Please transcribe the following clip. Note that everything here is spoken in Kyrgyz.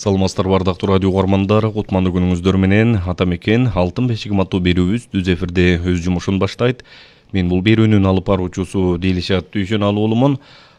Саламатсыздар бардактуу радио угармандар, кутмандуу күнүңүздөр менен ата мекен алтын бешигим аттуу берүүбүз түз эфирде өз жумушун баштайт. Мен бул берүүнүн алып баруучусу Делишат Дүйшөналуулумун.